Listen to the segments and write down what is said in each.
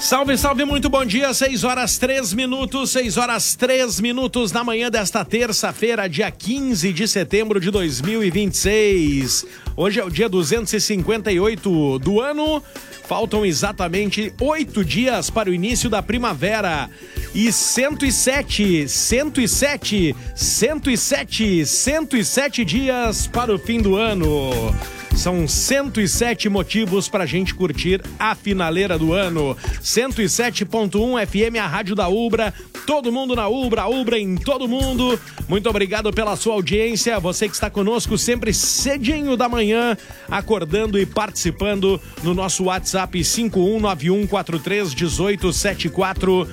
Salve, salve, muito bom dia, 6 horas 3 minutos, 6 horas 3 minutos na manhã desta terça-feira, dia 15 de setembro de 2026. Hoje é o dia 258 do ano, faltam exatamente 8 dias para o início da primavera e 107 dias para o fim do ano. São 107 motivos pra gente curtir a finaleira do ano. 107.1 FM, a rádio da Ubra. Todo mundo na Ubra, Ubra em todo mundo. Muito obrigado pela sua audiência. Você que está conosco sempre cedinho da manhã, acordando e participando no nosso WhatsApp 5191431874.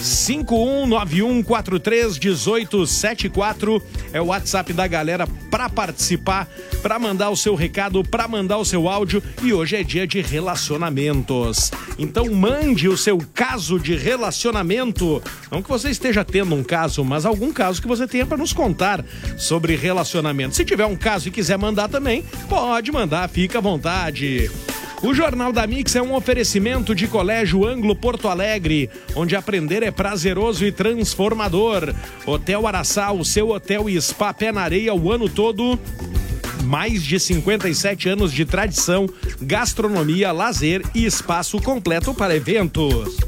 5191431874 é o WhatsApp da galera para participar, para mandar o seu recado, para mandar o seu áudio. E hoje é dia de relacionamentos. Então mande o seu caso de relacionamento. Não que você esteja tendo um caso, mas algum caso que você tenha para nos contar sobre relacionamento. Se tiver um caso e quiser mandar também, pode mandar, fica à vontade. O Jornal da Mix é um oferecimento de Colégio Anglo Porto Alegre, onde aprender é prazeroso e transformador. Hotel Araçá, o seu hotel e spa pé na areia o ano todo. Mais de 57 anos de tradição, gastronomia, lazer e espaço completo para eventos.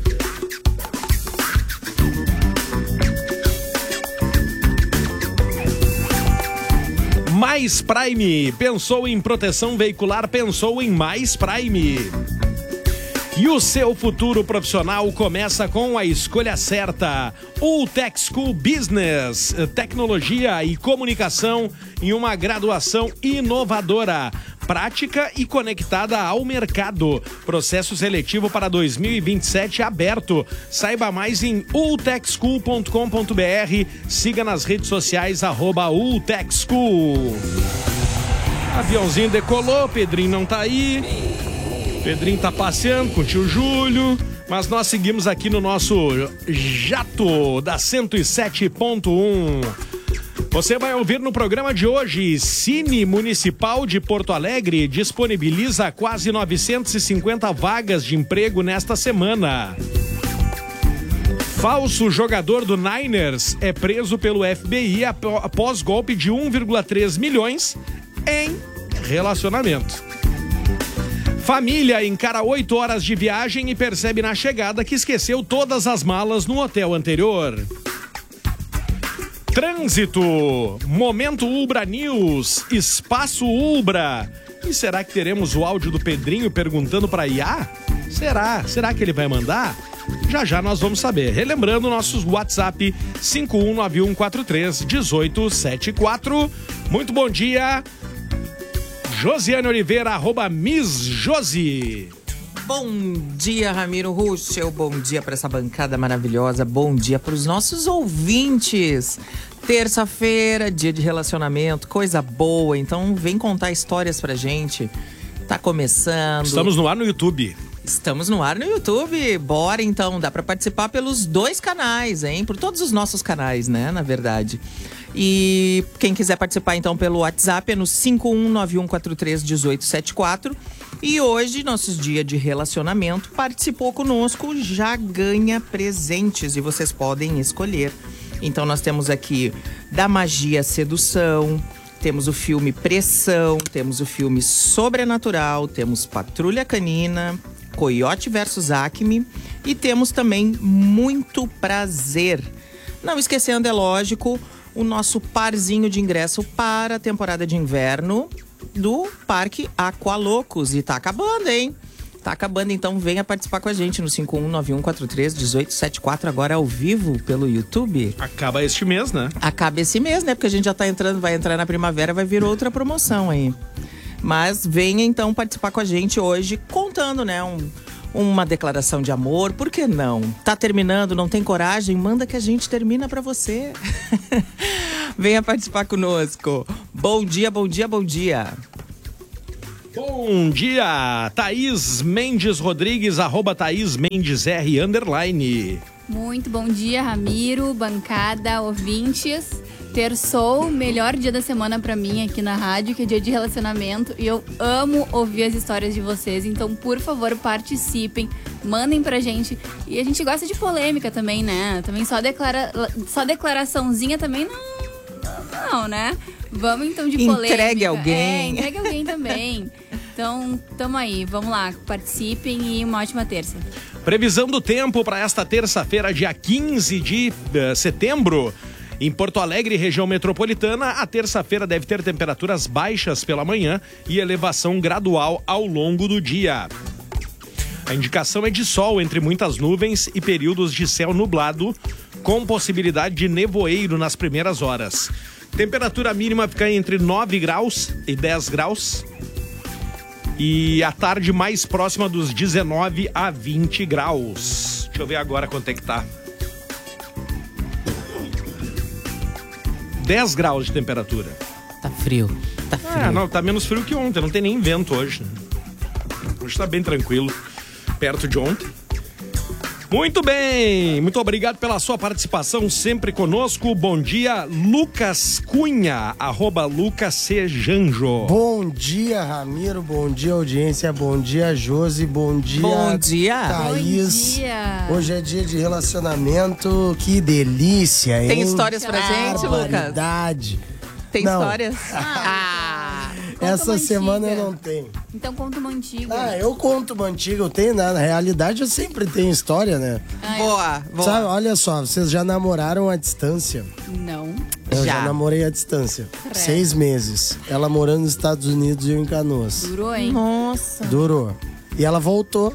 Mais Prime. Pensou em proteção veicular, pensou em Mais Prime. E o seu futuro profissional começa com a escolha certa. Tech School Business, tecnologia e comunicação em uma graduação inovadora, prática e conectada ao mercado. Processo seletivo para 2027 aberto. Saiba mais em ultechschool.com.br. Siga nas redes sociais @ultechschool. Aviãozinho decolou, Pedrinho não tá aí. Pedrinho tá passeando com o tio Júlio, mas nós seguimos aqui no nosso jato da 107.1. Você vai ouvir no programa de hoje: Cine Municipal de Porto Alegre disponibiliza quase 950 vagas de emprego nesta semana. Falso jogador do Niners é preso pelo FBI após golpe de 1,3 milhões em relacionamento. Família encara 8 horas de viagem e percebe na chegada que esqueceu todas as malas no hotel anterior. Trânsito, Momento Ubra News, Espaço Ubra. E será que teremos o áudio do Pedrinho perguntando para IA? Será que ele vai mandar? Já já nós vamos saber. Relembrando nossos WhatsApp 5191431874. Muito bom dia. Josiane Oliveira, @MissJosi. Bom dia, Ramiro Ruschel. Bom dia para essa bancada maravilhosa. Bom dia para os nossos ouvintes. Terça-feira, dia de relacionamento, coisa boa. Então vem contar histórias pra gente. Tá começando. Estamos no ar no YouTube. Estamos no ar no YouTube. Bora então, dá pra participar pelos 2 canais, hein? Por todos os nossos canais, né, na verdade. E quem quiser participar então pelo WhatsApp é no 5191431874. E hoje, nosso dia de relacionamento, participou conosco, já ganha presentes e vocês podem escolher. Então nós temos aqui Da Magia Sedução, temos o filme Pressão, temos o filme Sobrenatural, temos Patrulha Canina, Coyote vs Acme e temos também Muito Prazer. Não esquecendo, é lógico, o nosso parzinho de ingresso para a temporada de inverno do Parque Aqualocos. E tá acabando, hein? Tá acabando, então venha participar com a gente no 5191431874, agora ao vivo pelo YouTube. Acaba este mês, né? Acaba esse mês, né? Porque a gente já tá entrando, vai entrar na primavera, vai vir outra promoção aí. Mas venha então participar com a gente hoje, contando, né, uma declaração de amor, por que não? Tá terminando, não tem coragem? Manda que a gente termina pra você. Venha participar conosco. Bom dia, bom dia, bom dia. Bom dia, Thaís Mendes Rodrigues, @Thaís Mendes R _. Muito bom dia, Ramiro, bancada, ouvintes. Terçou, melhor dia da semana pra mim aqui na rádio, que é dia de relacionamento. E eu amo ouvir as histórias de vocês. Então, por favor, participem. Mandem pra gente. E a gente gosta de polêmica também, né? Também só declaraçãozinha também não, né? Vamos então de polêmica. Entregue alguém. Entregue alguém também. Então, tamo aí. Vamos lá, participem e uma ótima terça. Previsão do tempo para esta terça-feira, dia 15 de setembro. Em Porto Alegre, região metropolitana, a terça-feira deve ter temperaturas baixas pela manhã e elevação gradual ao longo do dia. A indicação é de sol entre muitas nuvens e períodos de céu nublado, com possibilidade de nevoeiro nas primeiras horas. Temperatura mínima fica entre 9 graus e 10 graus. E a tarde mais próxima dos 19 a 20 graus. Deixa eu ver agora quanto é que tá. 10 graus de temperatura. Tá frio. Não, tá menos frio que ontem. Não tem nem vento hoje. Hoje tá bem tranquilo. Perto de ontem. Muito bem, muito obrigado pela sua participação sempre conosco. Bom dia, Lucas Cunha, @LucasCjanjo. Bom dia, Ramiro, bom dia, audiência, bom dia, Josi, bom dia, Thaís. Bom dia. Hoje é dia de relacionamento, que delícia, hein? Tem histórias pra gente, Lucas? Barbaridade. Tem Não. histórias? Conta Essa uma semana antiga. eu não tenho. Então conta uma antiga. Eu conto uma antiga, eu tenho, na realidade eu sempre tenho história, né? Boa. Sabe, olha só, vocês já namoraram à distância? Não. Eu Já. já namorei à distância. Credo. 6 meses. Ela morando nos Estados Unidos e eu em Canoas. Durou, hein? Nossa. Durou. E ela voltou.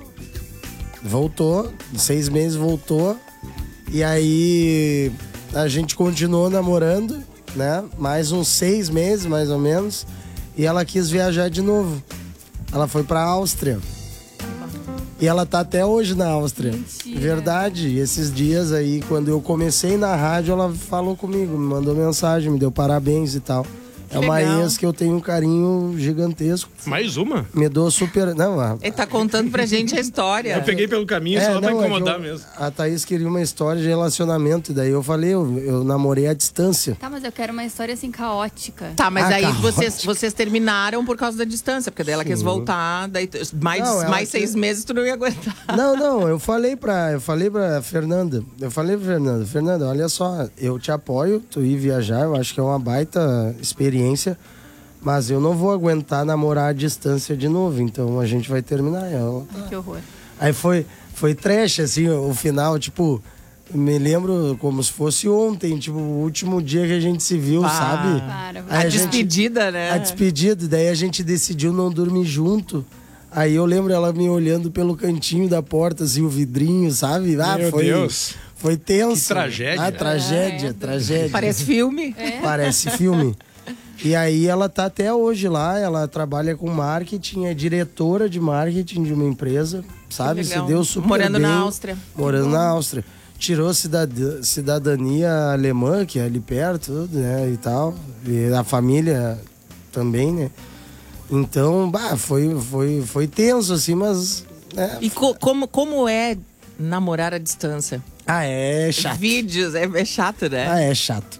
6 meses voltou. E aí a gente continuou namorando, né? Mais uns 6 meses, mais ou menos. E ela quis viajar de novo. Ela foi pra Áustria. E ela tá até hoje na Áustria. Mentira. Verdade. E esses dias aí, quando eu comecei na rádio, ela falou comigo, me mandou mensagem, me deu parabéns e tal. É uma legal. ex que eu tenho um carinho gigantesco. Mais uma? Me dou super... Não, Ele tá contando pra gente a história. Eu peguei pelo caminho só pra incomodar mesmo. A Thaís queria uma história de relacionamento, e daí eu falei, eu namorei à distância. Tá, mas eu quero uma história assim caótica. Tá, mas aí caótico. vocês terminaram por causa da distância, porque daí ela quis voltar, daí mais Não, ela 6 meses tu não ia aguentar. Não, eu falei pra Fernanda. Fernanda, olha só, eu te apoio, tu ir viajar, eu acho que é uma baita experiência, mas eu não vou aguentar namorar à distância de novo, então a gente vai terminar. Que horror. Aí foi trash, assim, o final, tipo, me lembro como se fosse ontem, tipo, o último dia que a gente se viu, sabe? Para, Aí A despedida, né? A despedida, daí a gente decidiu não dormir junto. Aí eu lembro ela me olhando pelo cantinho da porta, assim, o vidrinho, sabe? Meu Deus. Foi tenso. Que tragédia. Tragédia. Parece filme. Parece filme. E aí ela tá até hoje lá, ela trabalha com marketing, é diretora de marketing de uma empresa, sabe? Se legal. deu super Morando bem. na Áustria. Morando na Áustria. Tirou cidadania alemã, que é ali perto, né, e tal. E a família também, né? Então, foi tenso, assim, mas... Né? E como é namorar à distância? É chato. Vídeos, é chato, né? É chato.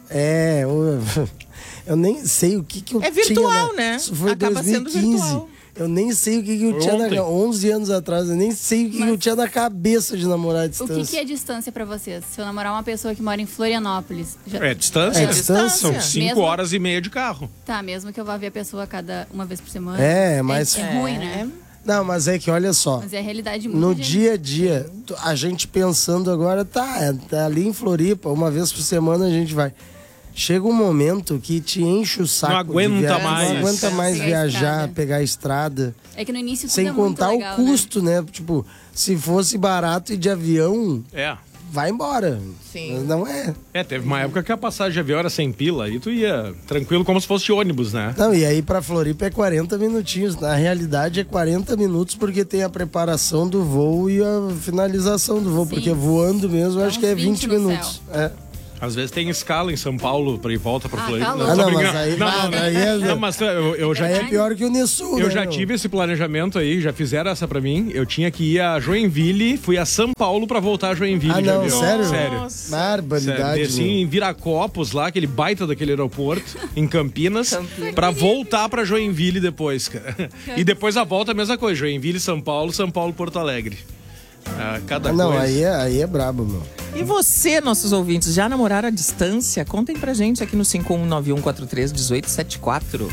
Eu nem sei o que eu tinha... É virtual, né? Isso foi Acaba sendo 2015. virtual. Eu nem sei o que eu tinha ontem. 11 anos atrás, eu nem sei o que eu tinha na cabeça de namorar à O distância. que é distância pra vocês? Se eu namorar uma pessoa que mora em Florianópolis. É distância? É distância. São 5 Mesmo- horas e meia de carro. Tá, mesmo que eu vá ver a pessoa uma vez por semana. Mas... É ruim, né? Não, mas é que olha só. Mas é a realidade de muita No gente. dia a dia, a gente pensando agora, tá ali em Floripa, uma vez por semana a gente vai. Chega um momento que te enche o saco. Não aguenta de viajar, mais. Não aguenta mais Pegar a viajar, estrada. pegar a estrada. É que no início tudo Sem é muito contar legal, o custo, né? Tipo, se fosse barato e de avião, É. vai embora. Sim. Mas não é. Teve uma época que a passagem de avião era 100 pila e tu ia tranquilo como se fosse ônibus, né? Não, e aí pra Floripa é 40 minutinhos. Na realidade é 40 minutos porque tem a preparação do voo e a finalização do voo. Sim. Porque voando mesmo, eu Dá acho que é uns 20 20 no minutos. É. Às vezes tem escala em São Paulo pra ir volta pra Floripa. tá louco. tô Ah, não, mas brincando. aí- Não, aí é- não, mas eu já Já é tive... pior que o Nissul, Eu né, já meu? tive esse planejamento aí, já fizeram essa pra mim. Eu tinha que ir a Joinville, fui a São Paulo pra voltar a Joinville Ah, de não, avião. sério? Sério. Barbaridade. Desci meu. em Viracopos lá, aquele baita daquele aeroporto, em Campinas, pra voltar pra Joinville depois, cara. E depois a volta a mesma coisa, Joinville, São Paulo, Porto Alegre. Cada Não, coisa. aí é brabo, meu. E você, nossos ouvintes, já namoraram à distância? Contem pra gente aqui no 5191431874.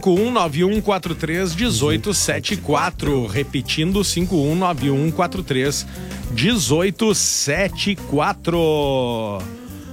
5191431874. Repetindo, 5191431874.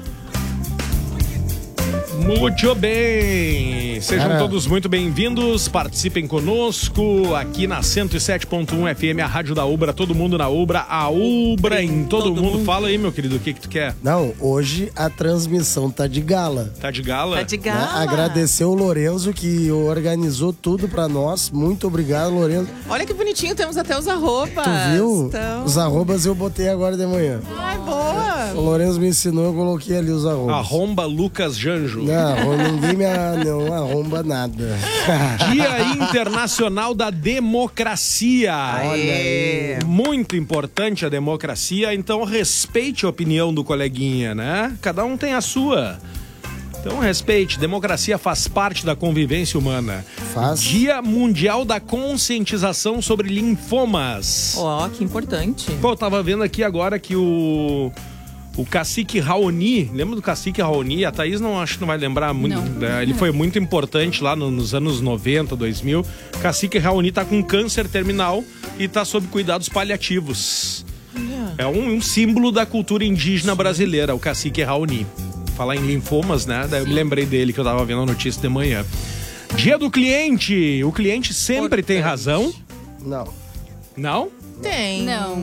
Muito bem! Sejam todos muito bem-vindos, participem conosco aqui na 107.1 FM, a Rádio da Ubra, todo mundo na Ubra, a Ubra em todo mundo. Fala aí, meu querido, o que tu quer? Não, hoje a transmissão tá de gala. Tá de gala? Tá de Né? gala. Agradecer o Lorenzo que organizou tudo pra nós. Muito obrigado, Lorenzo. Olha que bonitinho, temos até os arrobas. Tu viu? Então... Os arrobas eu botei agora de manhã. Ai, boa. O Lorenzo me ensinou, eu coloquei ali os arrobas. Arromba Lucas Janjo. Não, ninguém não arromba nada. Dia Internacional da Democracia. Olha aí. Muito importante a democracia, então respeite a opinião do coleguinha, né? Cada um tem a sua. Então respeite, democracia faz parte da convivência humana. Faz. Dia Mundial da Conscientização sobre Linfomas. Ó, que importante. Pô, eu tava vendo aqui agora que o Cacique Raoni, lembra do Cacique Raoni? A Thaís acho que não vai lembrar muito. Não. Ele foi muito importante lá nos anos 90, 2000. Cacique Raoni tá com câncer terminal e tá sob cuidados paliativos. É um símbolo da cultura indígena brasileira, o Cacique Raoni. Falar em linfomas, né? Daí eu me lembrei dele que eu tava vendo a notícia de manhã. Dia do cliente. O cliente sempre tem razão. Não. Não? Tem. Não.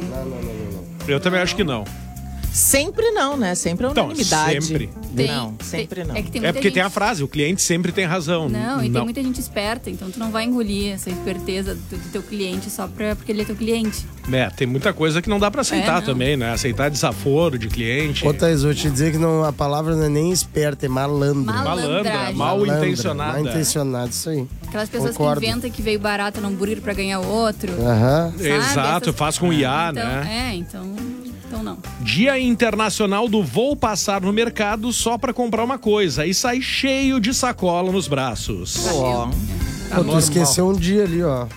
Eu também acho que não. Sempre não, né? Sempre é Então, unanimidade. sempre. Não, sempre não. É que tem É muita porque gente... tem a frase, o cliente sempre tem razão. Não, e tem muita gente esperta, então tu não vai engolir essa esperteza do teu cliente só porque ele é teu cliente. É, tem muita coisa que não dá pra aceitar não. também, né? Aceitar desaforo de cliente. Ô, Thaís, vou te dizer que não, a palavra não é nem esperta, é malandro. Malandra, Malandragem. mal intencionada. Mal intencionado, isso aí. Aquelas pessoas Concordo. que inventam que veio barato num hambúrguer pra ganhar outro. Aham. Sabe? Exato, faz com IA, então, né? Então não. Dia Internacional do Vou Passar no Mercado só pra comprar uma coisa e sair cheio de sacola nos braços. Ó. Pô, tu esqueceu um dia ali, ó.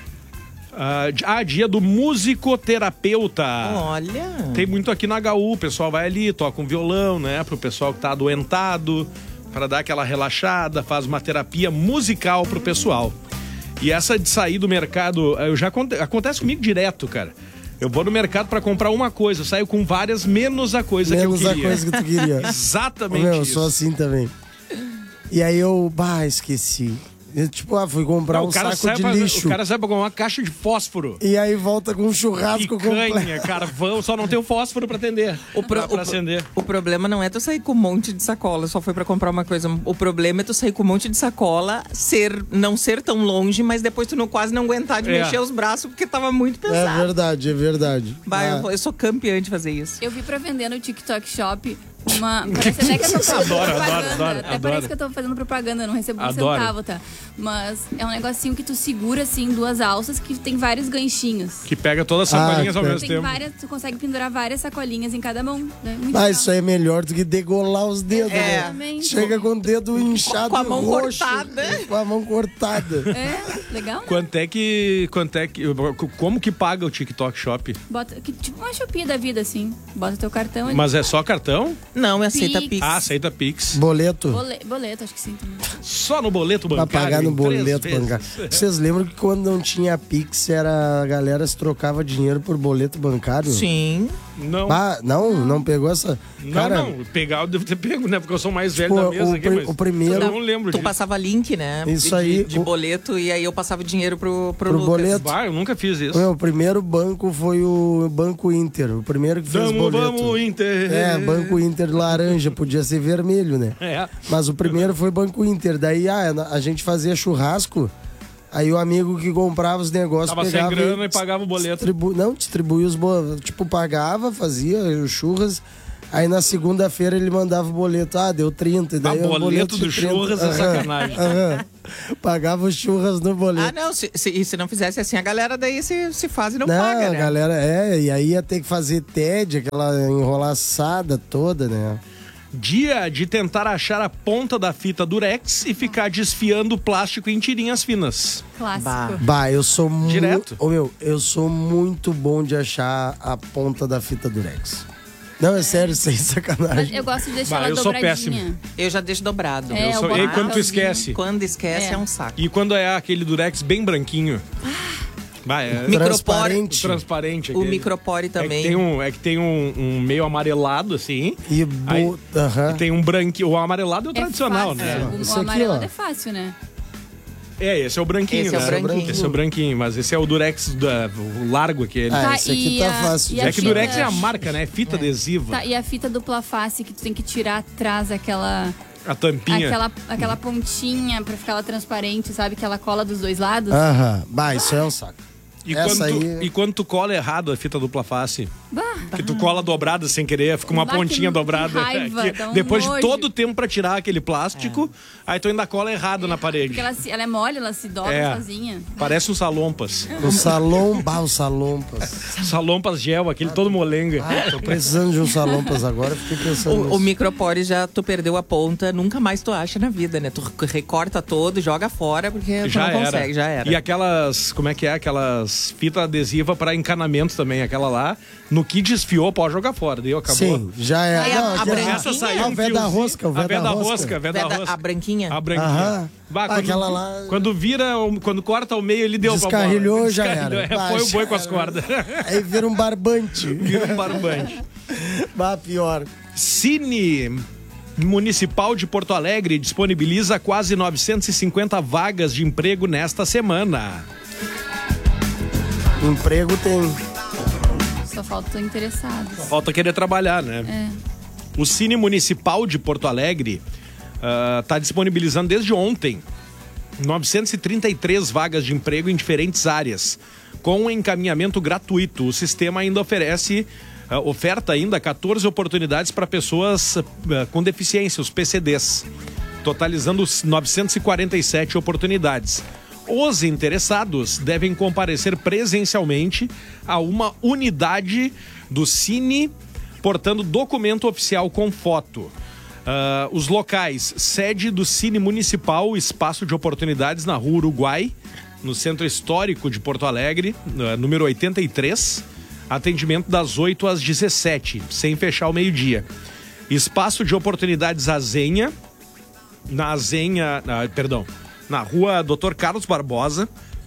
Dia do musicoterapeuta. Olha. Tem muito aqui na HU, o pessoal vai ali, toca um violão, né? Pro pessoal que tá adoentado, para dar aquela relaxada, faz uma terapia musical pro pessoal. E essa de sair do mercado, acontece comigo direto, cara. Eu vou no mercado pra comprar uma coisa, eu saio com várias, menos a coisa que eu queria. Menos a coisa que tu queria. Exatamente Meu, eu isso. sou assim também. E aí eu, esqueci. Eu, fui comprar um saco de lixo. O cara sai pra comprar uma caixa de fósforo. E aí volta com um churrasco completo. Picanha, carvão, só não tem o fósforo pra atender. Pra acender. O problema não é tu sair com um monte de sacola, só foi pra comprar uma coisa. O problema é tu sair com um monte de sacola, não ser tão longe, mas depois tu quase não aguentar de mexer os braços porque tava muito pesado. É verdade. Eu sou campeã de fazer isso. Eu vi pra vender no TikTok Shop parece até que eu tô fazendo propaganda. Até parece que eu tô fazendo propaganda, não recebo um centavo, tá? Mas é um negocinho que tu segura, assim, duas alças que tem vários ganchinhos. Que pega todas as sacolinhas ao mesmo Tem tempo. tu consegue pendurar várias sacolinhas em cada mão. Né? Muito Ah, legal. isso aí é melhor do que degolar os dedos, né? Exatamente. Chega com o dedo inchado Com a mão roxo, cortada. Com a mão cortada. É, legal, né? Como que paga o TikTok Shop? Tipo uma Shopee da vida, assim. Bota teu cartão ali. Mas é só cartão? Não, aceita Pix. Pix. Aceita Pix. Boleto. Boleto, acho que sim também. Só no boleto Pra bancário. pagar no em 3 boleto vezes. bancário. Vocês lembram que quando não tinha Pix, a galera se trocava dinheiro por boleto bancário? Sim. Não. Não pegou essa... Não. Pegar eu devo ter pego, né? Porque eu sou mais velho da mesa aqui, mas o primeiro... eu não lembro Tu disso. passava link, né? Isso aí, De boleto, e aí eu passava dinheiro pro Lucas. boleto. Bah, eu nunca fiz isso. O primeiro banco foi o Banco Inter. O primeiro que fez boleto. Vamos, Inter. É, Banco Inter laranja, podia ser vermelho, né? É. Mas o primeiro foi Banco Inter. Daí a gente fazia churrasco, aí o amigo que comprava os negócios Tava sem pegava grana e pagava o boleto. distribuía os boletos. Tipo, pagava, fazia os churras. Aí na segunda-feira ele mandava o boleto. Deu 30. E daí boleto de do 30. churras é sacanagem. Pagava os churras no boleto. Ah, não. Se não fizesse assim, a galera daí se faz e não Não, paga, a né? galera, e aí ia ter que fazer TED, aquela enrolaçada toda, né? Dia de tentar achar a ponta da fita Durex e ficar desfiando o plástico em tirinhas finas. Clássico. Eu sou muito... Direto. Eu sou muito bom de achar a ponta da fita Durex. Não, é sério, sem sacanagem. Mas eu gosto de deixar ela eu sou dobradinha. péssimo. Eu já deixo dobrado. É, E aí quando tu esquece? Quando esquece é um saco. E quando é aquele Durex bem branquinho? Transparente. O micropore também. É que tem um meio amarelado, assim. E tem um branquinho. O amarelado é o tradicional, fácil. né? O amarelado é fácil, né? Esse é o branquinho, Esse é o branquinho. Esse é o branquinho, mas esse é o Durex o largo aquele. Esse aqui tá fácil. É que Durex é a marca, né? Fita adesiva. Tá, e a fita dupla face que tu tem que tirar atrás aquela... A tampinha. Aquela pontinha pra ficar ela transparente, sabe? Que ela cola dos dois lados. Isso é um saco. E quando tu cola errado a fita dupla face, que tu cola dobrada sem querer, fica uma pontinha dobrada. Raiva, depois de todo o tempo pra tirar aquele plástico, aí tu ainda cola errado na parede. Porque ela é mole, ela se dobra sozinha. Parece um salompas. O salompas. Salompas gel, aquele todo molenga. Tô precisando de um salompas agora, fiquei pensando O micropore já tu perdeu a ponta, nunca mais tu acha na vida, né? Tu recorta todo, joga fora, porque tu não consegue, já era. E aquelas, como é que é? Aquelas fita adesiva para encanamento também, aquela lá, no que desfiou, pode jogar fora, daí acabou. Sim, já é. Essa saiu o véio da rosca, a véia da rosca. A branquinha? A branquinha. Aquela lá... Quando corta ao meio, ele deu Descarrilhou, pra bola. já era. Foi o boi com as cordas. Aí vira um barbante. Pior. Cine Municipal de Porto Alegre disponibiliza quase 950 vagas de emprego nesta semana. Emprego tem. Só falta interessados. Falta querer trabalhar, né? O Cine Municipal de Porto Alegre está disponibilizando desde ontem 933 vagas de emprego em diferentes áreas, com um encaminhamento gratuito. O sistema ainda oferta ainda 14 oportunidades para pessoas com deficiência, os PCDs, totalizando 947 oportunidades. Os interessados devem comparecer presencialmente a uma unidade do Cine, portando documento oficial com foto. Os locais: sede do Cine Municipal, espaço de oportunidades na Rua Uruguai, no Centro Histórico de Porto Alegre, número 83, atendimento das 8 às 17, sem fechar ao meio-dia. Espaço de oportunidades Azenha, na Rua Dr. Carlos Barbosa,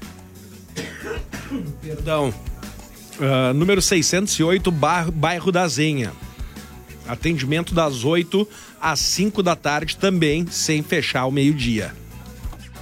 número 608, bairro da Azenha. Atendimento das 8 às 5 da tarde, também sem fechar ao meio-dia.